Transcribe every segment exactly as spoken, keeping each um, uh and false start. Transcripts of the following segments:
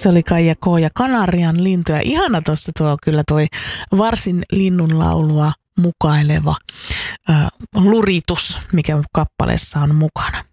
Se oli Kaija K. ja Kanarian lintuja. Ihana tuossa tuo kyllä toi varsin linnunlaulua mukaileva äh, luritus, mikä kappaleessa on mukana.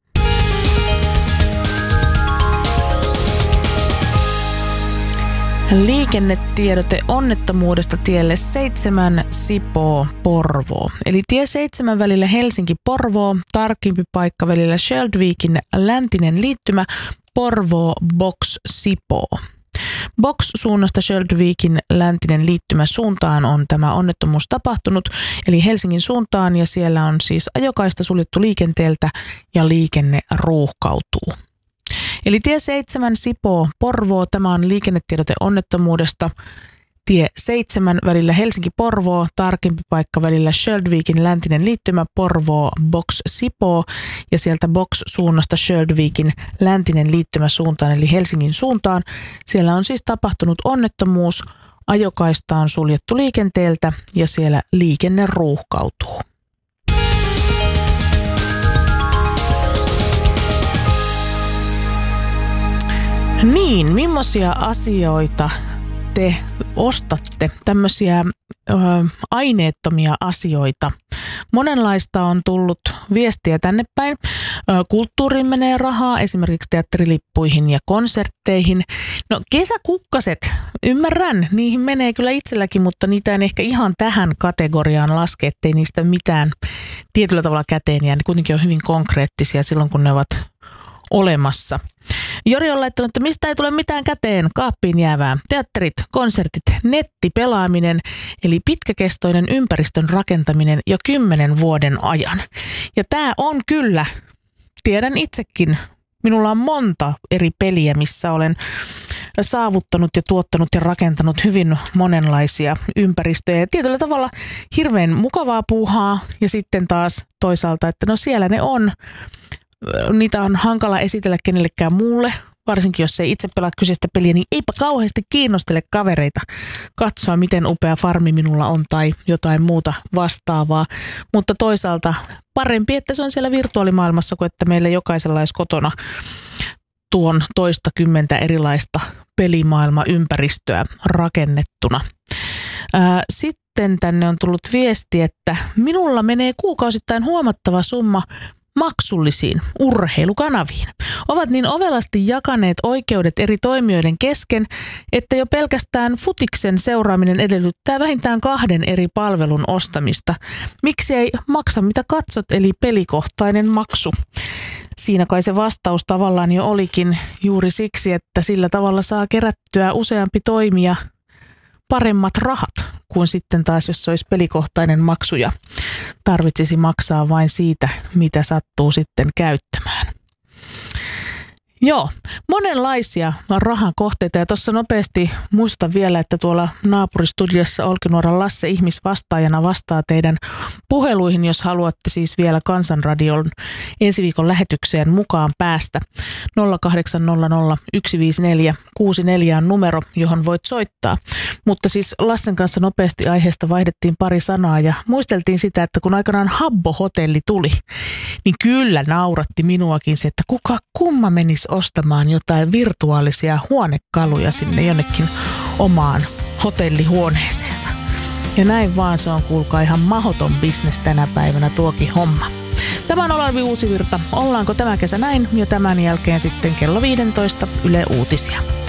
Liikennetiedote onnettomuudesta tielle seitsemän Sipoo Porvoo. Eli tie seitsemän välillä Helsinki-Porvoo, tarkempi paikka välillä Sheldvikin läntinen liittymä Porvoo Box Sipoo. Box suunnasta Sheldvikin läntinen liittymä suuntaan on tämä onnettomuus tapahtunut, eli Helsingin suuntaan, ja siellä on siis ajokaista suljettu liikenteeltä ja liikenne ruuhkautuu. Eli tie seitsemän Sipoo Porvoo, tämä on liikennetiedote onnettomuudesta. Tie seitsemän välillä Helsinki-Porvoo, tarkempi paikka välillä Sheldvikin läntinen liittymä Porvoo Box Sipoo, ja sieltä Box suunnasta Sheldvikin läntinen liittymä suuntaan eli Helsingin suuntaan. Siellä on siis tapahtunut onnettomuus, ajokaista on suljettu liikenteeltä ja siellä liikenne ruuhkautuu. Niin, millaisia asioita te ostatte, tämmöisiä ö, aineettomia asioita? Monenlaista on tullut viestiä tänne päin. Ö, kulttuuriin menee rahaa, esimerkiksi teatterilippuihin ja konsertteihin. No kesäkukkaset, ymmärrän, niihin menee kyllä itselläkin, mutta niitä en ehkä ihan tähän kategoriaan laske, ettei niistä mitään tietyllä tavalla käteen jää. Ne kuitenkin on hyvin konkreettisia silloin, kun ne ovat olemassa. Jori on laittanut, että mistä ei tule mitään käteen, kaappiin jäävää. Teatterit, konsertit, nettipelaaminen, eli pitkäkestoinen ympäristön rakentaminen jo kymmenen vuoden ajan. Ja tämä on kyllä, tiedän itsekin, minulla on monta eri peliä, missä olen saavuttanut ja tuottanut ja rakentanut hyvin monenlaisia ympäristöjä. Ja tietyllä tavalla hirveän mukavaa puuhaa ja sitten taas toisaalta, että no siellä ne on. Niitä on hankala esitellä kenellekään muulle, varsinkin jos ei itse pelaa kyseistä peliä, niin eipä kauheasti kiinnostele kavereita katsoa, miten upea farmi minulla on tai jotain muuta vastaavaa. Mutta toisaalta parempi, että se on siellä virtuaalimaailmassa, kuin että meillä jokaisella olisi kotona tuon toista kymmentä erilaista pelimaailmaympäristöä rakennettuna. Ää, sitten tänne on tullut viesti, että minulla menee kuukausittain huomattava summa maksullisiin urheilukanaviin. Ovat niin ovelasti jakaneet oikeudet eri toimijoiden kesken, että jo pelkästään futiksen seuraaminen edellyttää vähintään kahden eri palvelun ostamista. Miksi ei maksa mitä katsot, eli pelikohtainen maksu? Siinä kai se vastaus tavallaan jo olikin juuri siksi, että sillä tavalla saa kerättyä useampi toimija paremmat rahat kuin sitten taas, jos olisi pelikohtainen maksu ja tarvitsisi maksaa vain siitä, mitä sattuu sitten käyttämään. Joo, monenlaisia rahan kohteita ja tuossa nopeasti muistutan vielä, että tuolla naapuristudiossa Olkinuoran Lasse ihmisvastaajana vastaa teidän puheluihin, jos haluatte siis vielä Kansanradion ensi viikon lähetykseen mukaan päästä. nolla kahdeksan nolla nolla yksi viisi neljä kuusi neljä on numero, johon voit soittaa. Mutta siis Lassen kanssa nopeasti aiheesta vaihdettiin pari sanaa ja muisteltiin sitä, että kun aikanaan Habbo-hotelli tuli, niin kyllä nauratti minuakin se, että kuka kumma menisi ostamaan jotain virtuaalisia huonekaluja sinne jonnekin omaan hotellihuoneeseensa. Ja näin vaan se on, kuulkaa, ihan mahdoton bisnes tänä päivänä tuokin homma. Tämä on Olavi Uusivirta. Ollaanko tämä kesä näin ja tämän jälkeen sitten kello viisitoista Yle Uutisia.